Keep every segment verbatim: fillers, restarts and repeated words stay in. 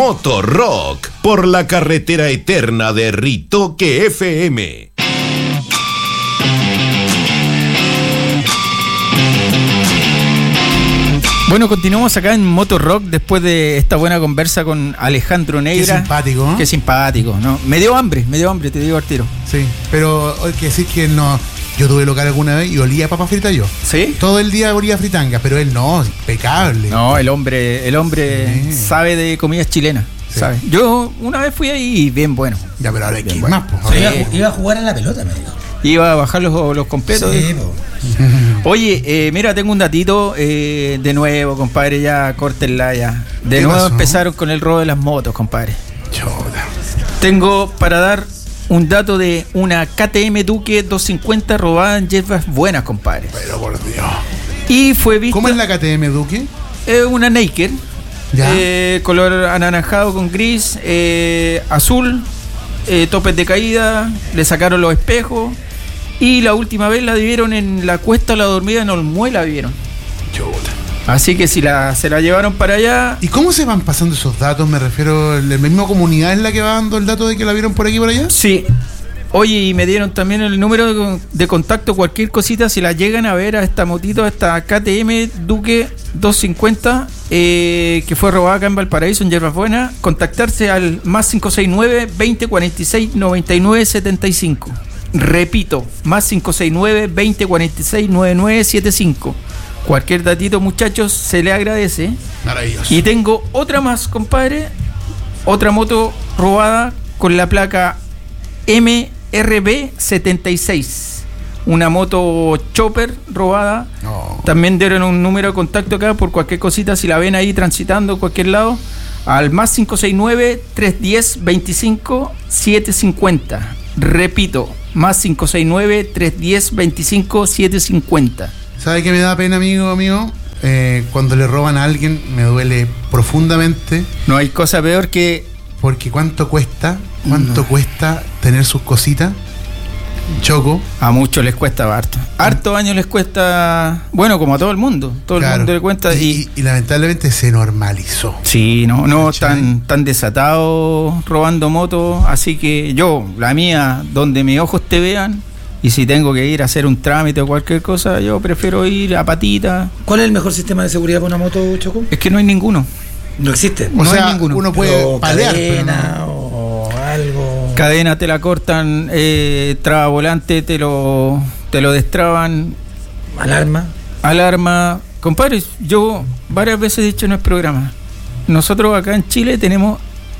Motorrock por la carretera eterna de Ritoque F M. Bueno, continuamos acá en Motorrock después de esta buena conversa con Alejandro Neira. Qué simpático, ¿no? Qué simpático, ¿no? Me dio hambre, me dio hambre, te digo al tiro. Sí, pero hay que decir que no. Yo tuve local alguna vez y olía a papa frita yo. ¿Sí? Todo el día olía a fritanga, pero él no, impecable. No, el hombre, el hombre sí. sabe de comidas chilenas. Sí. ¿Sabe? Yo una vez fui ahí y bien bueno. Ya, pero ahora hay que ir bueno. más, pues. Sí. Iba, iba a jugar a la pelota, me dijo. Iba a bajar los, los completos. Sí, Oye, eh, mira, tengo un datito eh, de nuevo, compadre, ya córtenla ya. De nuevo pasó? Empezaron con el robo de las motos, compadre. Choda. Tengo para dar un dato de una K T M Duke doscientos cincuenta robada en hierbas buenas, compadre. Pero por Dios. Y fue visto. ¿Cómo es la K T M Duke? Es eh, una Naked. Eh, color anaranjado con gris, eh, azul, eh, topes de caída, le sacaron los espejos. Y la última vez la vivieron en la Cuesta La Dormida, en Olmuela vivieron. Chuta. Así que si la, se la llevaron para allá. ¿Y cómo se van pasando esos datos? Me refiero, ¿la misma comunidad es la que va dando el dato de que la vieron por aquí y por allá? Sí. Oye, y me dieron también el número de, de contacto, cualquier cosita, si la llegan a ver a esta motito, a esta K T M Duke doscientos cincuenta, eh, que fue robada acá en Valparaíso, en Hierbas Buenas, contactarse al más cinco seis nueve, veinte cuarenta y seis, noventa y nueve setenta y cinco. Repito, más cinco seis nueve, veinte cuarenta y seis, noventa y nueve setenta y cinco. Cualquier datito, muchachos, se le agradece. Maravilloso. Y tengo otra más, compadre. Otra moto robada con la placa M R B setenta y seis. Una moto chopper robada. No. También dieron un número de contacto acá por cualquier cosita, si la ven ahí transitando en cualquier lado, al más cinco seis nueve, tres uno cero, veinticinco, setecientos cincuenta. Repito, más cinco seis nueve, tres uno cero, veinticinco, setecientos cincuenta. ¿Sabe qué me da pena, amigo, amigo? Eh, cuando le roban a alguien me duele profundamente. No hay cosa peor que... Porque ¿cuánto cuesta? ¿Cuánto no. cuesta tener sus cositas? Choco. A muchos les cuesta harto. Harto años les cuesta, bueno, como a todo el mundo. Todo claro. el mundo le cuesta. Y, y, y lamentablemente se normalizó. Sí, no, no tan, tan desatados robando motos. Así que yo, la mía, donde mis ojos te vean, y si tengo que ir a hacer un trámite o cualquier cosa, yo prefiero ir a patita. ¿Cuál es el mejor sistema de seguridad para una moto, Choco? Es que no hay ninguno. No existe. O no sea, hay ninguno. Uno puede pero palear, cadena, pero no. o algo. Cadena te la cortan, eh, traba volante te lo, te lo destraban. Alarma. Alarma. Compadre, yo varias veces he dicho en el programa, nosotros acá en Chile tenemos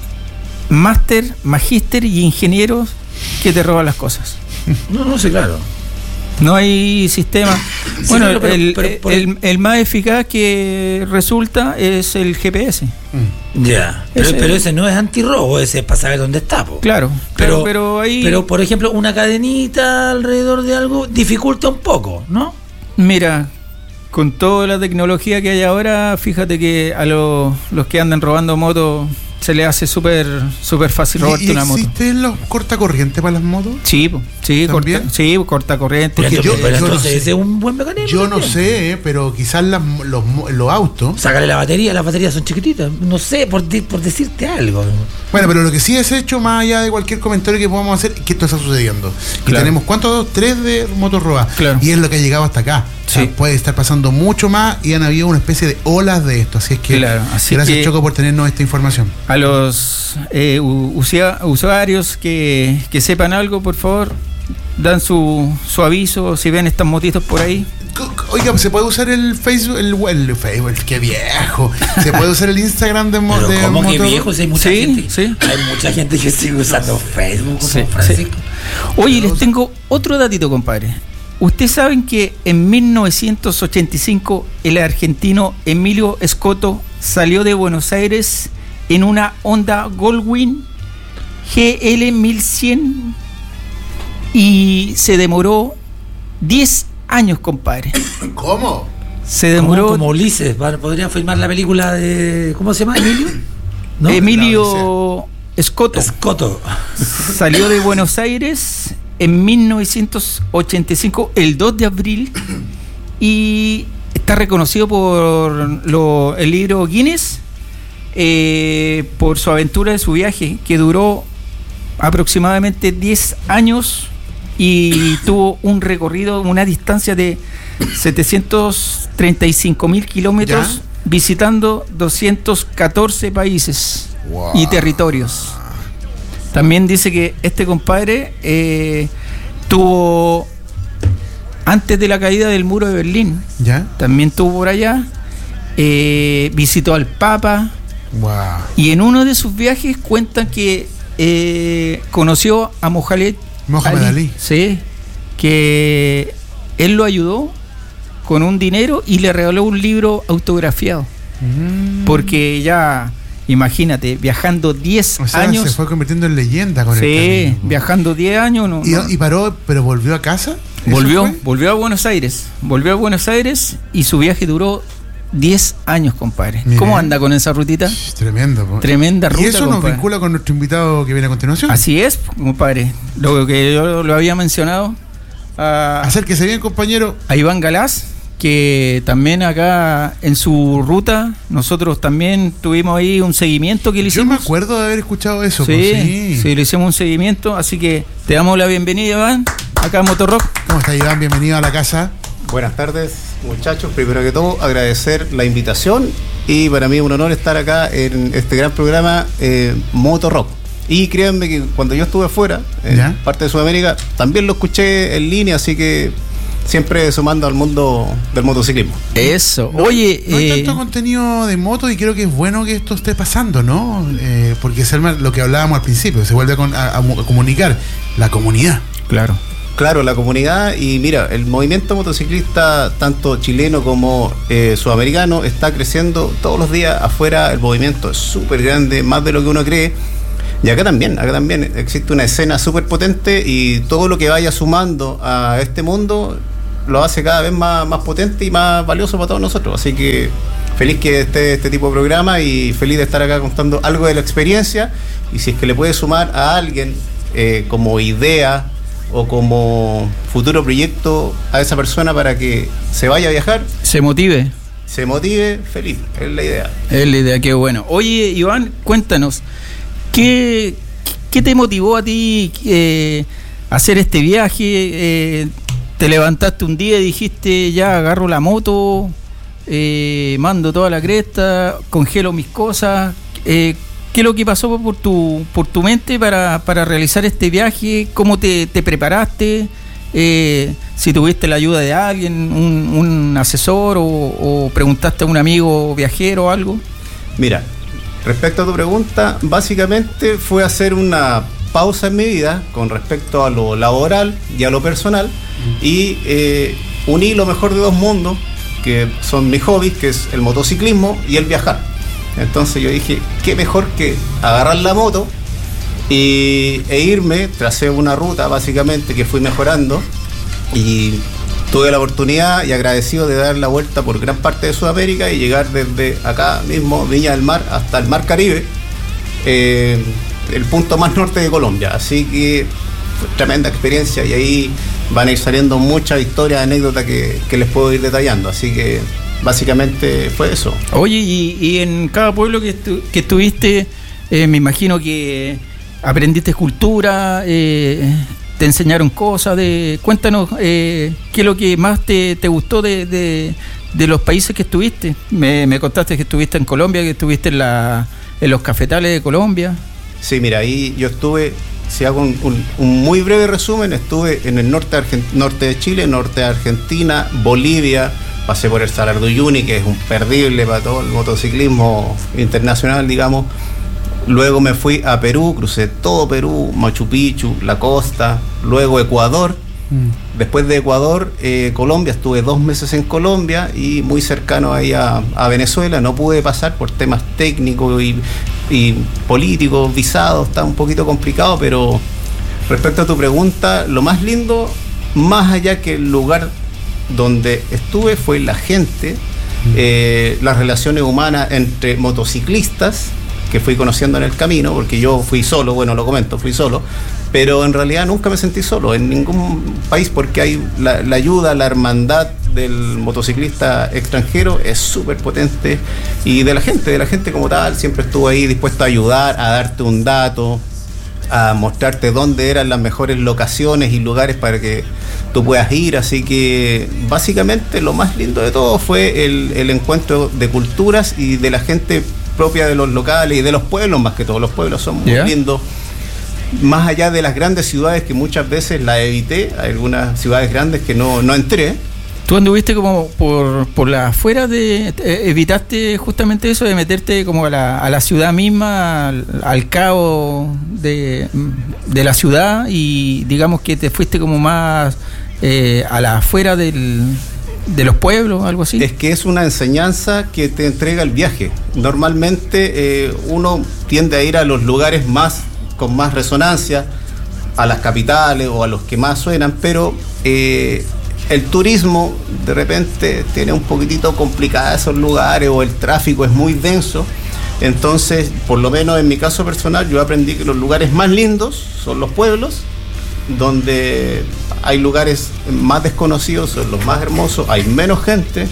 máster, magíster y ingenieros que te roban las cosas. No, no sé, claro. No hay sistema. Sí, bueno, pero, pero, el, pero, pero, el, el más eficaz que resulta es el G P S. Mm. Ya. Pero ese, pero ese no es antirrobo, ese es para saber dónde está. Po. Claro, pero, pero, pero ahí. Pero, por ejemplo, una cadenita alrededor de algo dificulta un poco, ¿no? Mira, con toda la tecnología que hay ahora, fíjate que a los, los que andan robando motos se le hace súper súper fácil robarte una moto. ¿Existen los cortacorrientes para las motos? Sí, sí, corta, sí, cortacorriente. Porque yo, pero yo entonces no sé. ese es un buen mecanismo. Yo no sé, pero quizás las, los, los autos. Sácale la batería, las baterías son chiquititas. No sé, por, por decirte algo. Bueno, pero lo que sí es hecho, más allá de cualquier comentario que podamos hacer, que esto está sucediendo. Y claro. tenemos, ¿cuántos? Tres de motos robadas. Claro. Y es lo que ha llegado hasta acá. Sí. O sea, puede estar pasando mucho más y han habido una especie de olas de esto. Así es que claro, así gracias, que Choco, por tenernos esta información. A los eh, usuarios que, que sepan algo, por favor, dan su, su aviso si ven estas motitos por ahí. Oiga, ¿se puede usar el Facebook? El, el Facebook, qué viejo. ¿Se puede usar el Instagram de moto? Pero ¿cómo que viejo? Si hay mucha sí, gente. Sí. Hay mucha gente que sigue usando Facebook. Sí, Francisco. Sí. Oye, les tengo otro datito, compadre. Ustedes saben que en mil novecientos ochenta y cinco el argentino Emilio Escoto salió de Buenos Aires en una Honda Goldwing G L mil cien y se demoró diez años, compadre. ¿Cómo? Se demoró. Como, como Ulises, podrían filmar la película de. ¿Cómo se llama? ¿Emilio? ¿No? Emilio Escoto. Escoto. Salió de Buenos Aires en mil novecientos ochenta y cinco, el dos de abril, y está reconocido por lo, el libro Guinness eh, por su aventura de su viaje, que duró aproximadamente diez años y tuvo un recorrido, una distancia de setecientos treinta y cinco mil kilómetros, ¿Ya? visitando doscientos catorce países Wow. y territorios. También dice que este compadre eh, tuvo, antes de la caída del muro de Berlín, ¿Ya? también estuvo por allá, eh, visitó al Papa, Wow. y en uno de sus viajes cuentan que eh, conoció a Mohamed Mohamed Ali. Sí, que él lo ayudó con un dinero y le regaló un libro autografiado. Mm. Porque ya, imagínate, viajando diez O sea, años. se fue convirtiendo en leyenda con el Sí, camino. viajando diez años. No, ¿Y, no. y paró, pero volvió a casa? ¿Eso Volvió, fue? volvió a Buenos Aires. Volvió a Buenos Aires y su viaje duró diez años, compadre. Mire. ¿Cómo anda con esa rutita? Sh, Tremendo. po. Tremenda ruta. Y eso nos compadre. vincula con nuestro invitado que viene a continuación. Así es, compadre. Lo que yo lo había mencionado a, Acérquese bien, compañero. a Iván Galás, que también acá en su ruta, nosotros también tuvimos ahí un seguimiento que le Yo me hicimos. acuerdo de haber escuchado eso. Sí, pues, sí, sí. le hicimos un seguimiento, así que te damos la bienvenida, Iván, acá en Motorrock. ¿Cómo está, Iván? Bienvenido a la casa. Buenas tardes, muchachos. Primero que todo, agradecer la invitación y para mí es un honor estar acá en este gran programa eh, Motorrock. Y créanme que cuando yo estuve afuera, en ¿Ya? parte de Sudamérica, también lo escuché en línea, así que siempre sumando al mundo del motociclismo. Eso. Oye, No hay eh, tanto contenido de moto y creo que es bueno que esto esté pasando, ¿no? Eh, porque es lo que hablábamos al principio, se vuelve a, con- a- a mu- a comunicar la comunidad. claro. Claro, la comunidad y mira, el movimiento motociclista, tanto chileno como eh, sudamericano, está creciendo todos los días afuera. El movimiento es súper grande, más de lo que uno cree. Y acá también, acá también existe una escena súper potente y todo lo que vaya sumando a este mundo lo hace cada vez más, más potente y más valioso para todos nosotros. Así que feliz que esté este tipo de programa y feliz de estar acá contando algo de la experiencia. Y si es que le puede sumar a alguien eh, como idea o como futuro proyecto a esa persona para que se vaya a viajar, Se motive. se motive, feliz, es la idea. Es la idea, qué bueno. Oye, Iván, cuéntanos, ¿qué, qué te motivó a ti eh, a hacer este viaje? Eh, ¿Te levantaste un día y dijiste, ya agarro la moto, eh, mando toda la cresta, congelo mis cosas? Eh, ¿Qué es lo que pasó por tu, por tu mente para, para realizar este viaje? ¿Cómo te, te preparaste? Eh, si tuviste la ayuda de alguien, un, un asesor o, o preguntaste a un amigo viajero o algo. Mira, respecto a tu pregunta, básicamente fue hacer una pausa en mi vida con respecto a lo laboral y a lo personal y eh, uní lo mejor de dos mundos, que son mis hobbies, que es el motociclismo y el viajar. Entonces yo dije, qué mejor que agarrar la moto y, e irme, tracé una ruta básicamente que fui mejorando y tuve la oportunidad y agradecido de dar la vuelta por gran parte de Sudamérica y llegar desde acá mismo, Viña del Mar, hasta el Mar Caribe, eh, el punto más norte de Colombia. Así que fue tremenda experiencia y ahí van a ir saliendo muchas historias, anécdotas que, que les puedo ir detallando. Así que básicamente fue eso. Oye, y, y en cada pueblo que, estu- que estuviste, eh, me imagino que aprendiste cultura, eh, te enseñaron cosas. De, cuéntanos, eh, ¿qué es lo que más te, te gustó de, de, de los países que estuviste? Me, me contaste que estuviste en Colombia, que estuviste en, la, en los cafetales de Colombia. Sí, mira, ahí yo estuve, si hago un, un- un muy breve resumen, estuve en el norte de, Argen- norte de Chile, norte de Argentina, Bolivia, pasé por el Salar de Uyuni, que es un perdible para todo el motociclismo internacional, digamos. Luego me fui a Perú, crucé todo Perú, Machu Picchu, la costa, luego Ecuador. Mm. Después de Ecuador, eh, Colombia, estuve dos meses en Colombia y muy cercano ahí a, a Venezuela. No pude pasar por temas técnicos y, y políticos, visados, está un poquito complicado, pero respecto a tu pregunta, lo más lindo, más allá que el lugar donde estuve, fue la gente, eh, las relaciones humanas entre motociclistas, que fui conociendo en el camino, porque yo fui solo, bueno, lo comento, fui solo, pero en realidad nunca me sentí solo en ningún país, porque hay la, la ayuda, la hermandad del motociclista extranjero es súper potente, y de la gente, de la gente como tal, siempre estuvo ahí dispuesto a ayudar, a darte un dato, a mostrarte dónde eran las mejores locaciones y lugares para que tú puedas ir. Así que básicamente lo más lindo de todo fue el, el encuentro de culturas y de la gente propia de los locales y de los pueblos, más que todo. Los pueblos son muy yeah. lindos, más allá de las grandes ciudades, que muchas veces las evité. Hay algunas ciudades grandes que no, no entré. ¿Tú anduviste como por, por la afuera de... Eh, evitaste justamente eso de meterte como a la, a la ciudad misma, al, al cabo de, de la ciudad, y digamos que te fuiste como más eh, a la afuera del, de los pueblos, algo así? Es que es una enseñanza que te entrega el viaje. Normalmente eh, uno tiende a ir a los lugares más con más resonancia, a las capitales o a los que más suenan, pero... Eh, el turismo de repente tiene un poquitito complicado esos lugares, o el tráfico es muy denso. Entonces, por lo menos en mi caso personal, yo aprendí que los lugares más lindos son los pueblos, donde hay lugares más desconocidos, son los más hermosos, hay menos gente.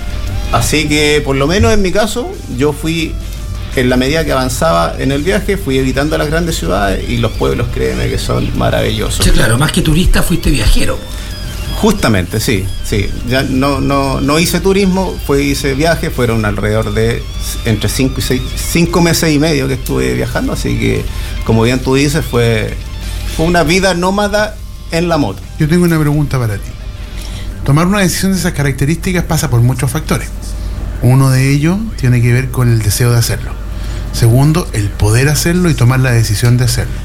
Así que, por lo menos en mi caso, yo fui, en la medida que avanzaba en el viaje, fui evitando las grandes ciudades, y los pueblos, créeme que son maravillosos. Sí, claro, más que turista fuiste viajero. Justamente, sí, sí. Ya no, no, no hice turismo, fue, hice viaje, fueron alrededor de entre cinco y seis, cinco meses y medio que estuve viajando, así que, como bien tú dices, fue, fue una vida nómada en la moto. Yo tengo una pregunta para ti. Tomar una decisión de esas características pasa por muchos factores. Uno de ellos tiene que ver con el deseo de hacerlo. Segundo, el poder hacerlo y tomar la decisión de hacerlo.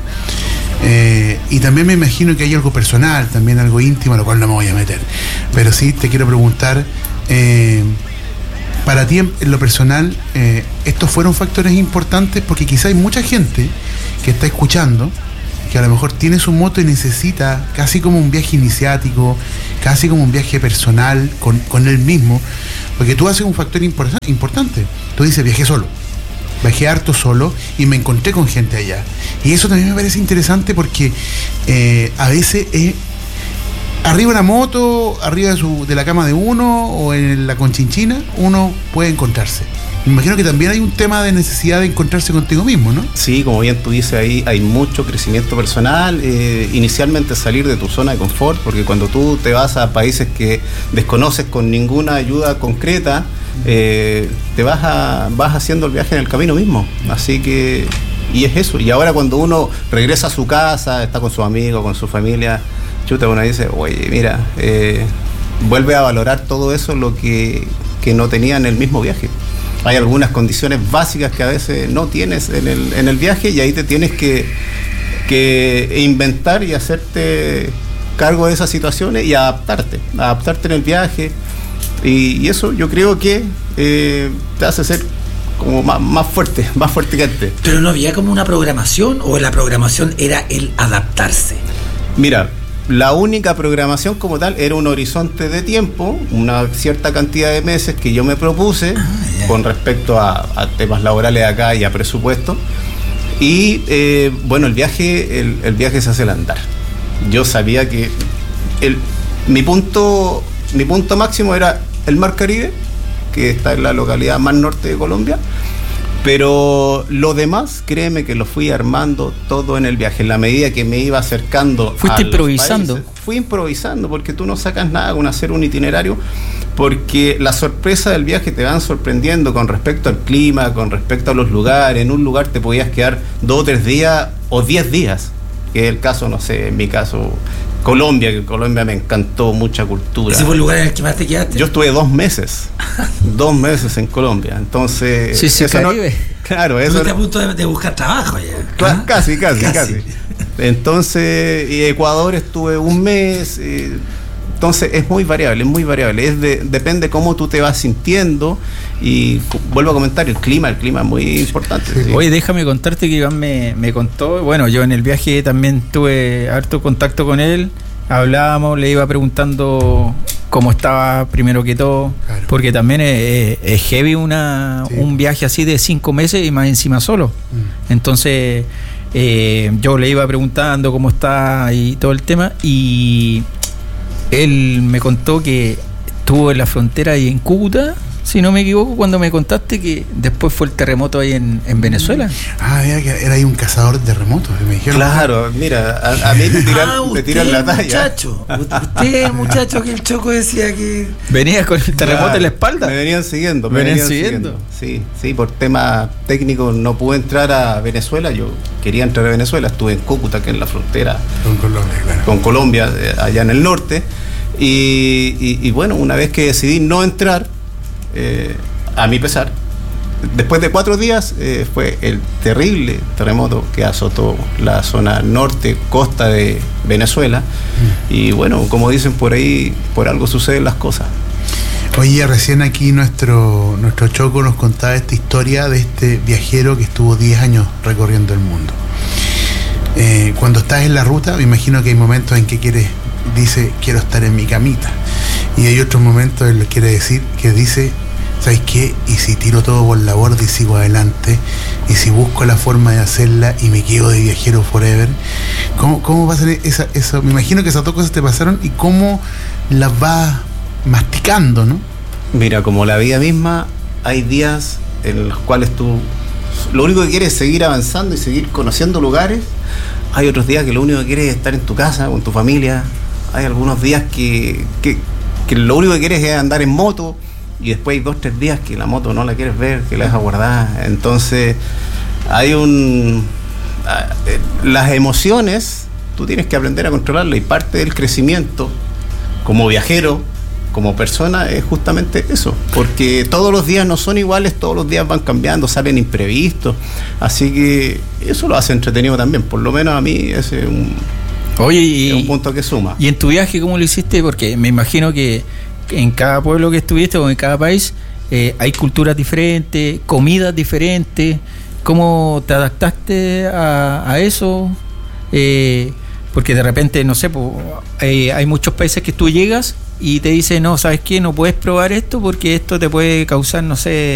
Eh, y también me imagino que hay algo personal, también algo íntimo, a lo cual no me voy a meter. Pero sí te quiero preguntar, eh, para ti en, en lo personal, eh, ¿estos fueron factores importantes? Porque quizá hay mucha gente que está escuchando, que a lo mejor tiene su moto y necesita casi como un viaje iniciático, casi como un viaje personal con, con él mismo, porque tú haces un factor import- importante. Tú dices, viajé solo. Viajé harto solo y me encontré con gente allá. Y eso también me parece interesante, porque eh, a veces eh, arriba de una moto, arriba de, su, de la cama de uno, o en la conchinchina, uno puede encontrarse. Me imagino que también hay un tema de necesidad de encontrarse contigo mismo, ¿no? Sí, como bien tú dices, ahí hay mucho crecimiento personal. Eh, inicialmente salir de tu zona de confort, porque cuando tú te vas a países que desconoces con ninguna ayuda concreta, eh, te vas a, vas haciendo el viaje en el camino mismo. Así que, y es eso. Y ahora cuando uno regresa a su casa, está con sus amigos, con su familia, chuta, uno dice, oye, mira, eh, vuelve a valorar todo eso, lo que, que no tenía en el mismo viaje. Hay algunas condiciones básicas que a veces no tienes en el, en el viaje, y ahí te tienes que, que inventar y hacerte cargo de esas situaciones y adaptarte, adaptarte en el viaje. Y, y eso yo creo que eh, te hace ser como más, más fuerte, más fuerte que antes. Pero no había como una programación, o la programación era el adaptarse. Mira, la única programación como tal era un horizonte de tiempo, una cierta cantidad de meses que yo me propuse ah, yeah. con respecto a, a temas laborales acá y a presupuesto. Y eh, bueno, el viaje, el, el viaje se hace al andar. Yo sabía que el, mi punto, mi punto máximo era el Mar Caribe, que está en la localidad más norte de Colombia. Pero lo demás, créeme que lo fui armando todo en el viaje. En la medida que me iba acercando. ¿Fuiste improvisando? Países, fui improvisando, porque tú no sacas nada con hacer un itinerario, porque la sorpresa del viaje te van sorprendiendo con respecto al clima, con respecto a los lugares. En un lugar te podías quedar dos o tres días o diez días, que es el caso, no sé, en mi caso, Colombia, que Colombia me encantó, mucha cultura. ¿Ese fue el lugar en el que más te quedaste? Yo estuve dos meses, dos meses en Colombia, entonces... Sí, sí, Caribe. No, claro, eso... Estás a punto de, de buscar trabajo ya. ¿Ah? Casi, casi, casi, casi. Entonces, y Ecuador estuve un mes, y, entonces es muy variable, es muy variable, es de, depende cómo tú te vas sintiendo. Y vuelvo a comentar, el clima, el clima es muy importante. Sí. Oye, déjame contarte que Iván me, me contó, bueno, yo en el viaje también tuve harto contacto con él, hablábamos, le iba preguntando cómo estaba primero que todo, claro. Porque también es, es heavy una, sí. un viaje así de cinco meses y más encima solo. Mm. Entonces, eh, yo le iba preguntando cómo está y todo el tema, y él me contó que estuvo en la frontera y en Cúcuta, si no me equivoco, cuando me contaste que después fue el terremoto ahí en, en Venezuela. Ah, era, que era ahí un cazador de terremotos, me dijeron. Claro, mira, a, a mí me tiran, Ah, me tiran la talla. muchacho, usted, muchacho, que el Choco decía que... Venía con el terremoto Claro, en la espalda. Me venían siguiendo, me ¿Venían venían siguiendo? siguiendo. Sí, sí, por temas técnicos no pude entrar a Venezuela. Yo quería entrar a Venezuela, estuve en Cúcuta, que es la frontera Con Colombia, claro. con Colombia, eh, allá en el norte. Y, y, y bueno, una vez que decidí no entrar, eh, a mi pesar, después de cuatro días eh, fue el terrible terremoto que azotó la zona norte, costa de Venezuela. Mm. Y bueno, como dicen por ahí, por algo suceden las cosas. Oye, recién aquí nuestro, nuestro Choco nos contaba esta historia de este viajero que estuvo diez años recorriendo el mundo. Eh, cuando estás en la ruta, me imagino que hay momentos en que quieres, dice, quiero estar en mi camita. Y hay otros momentos en los que quiere decir que dice, ¿sabes qué? Y si tiro todo por la borda y sigo adelante, y si busco la forma de hacerla y me quedo de viajero forever, ¿cómo, cómo va a ser esa, eso? Me imagino que esas dos cosas te pasaron y cómo las vas masticando, ¿no? Mira, como la vida misma, hay días en los cuales tú lo único que quieres es seguir avanzando y seguir conociendo lugares. Hay otros días que lo único que quieres es estar en tu casa, con tu familia. Hay algunos días que, que, que lo único que quieres es andar en moto, y después hay dos, tres días que la moto no la quieres ver, que la dejas guardada. Entonces, hay un... Las emociones, tú tienes que aprender a controlarlas, y parte del crecimiento como viajero, como persona, es justamente eso, porque todos los días no son iguales, todos los días van cambiando, salen imprevistos, así que eso lo hace entretenido también, por lo menos a mí ese es un, Oye, y, es un punto que suma. ¿Y en tu viaje cómo lo hiciste? Porque me imagino que en cada pueblo que estuviste o en cada país eh, hay culturas diferentes, comidas diferentes. ¿Cómo te adaptaste a, a eso? Eh, porque de repente, no sé, pues, eh, hay muchos países que tú llegas y te dicen, no, ¿sabes qué? No puedes probar esto porque esto te puede causar, no sé,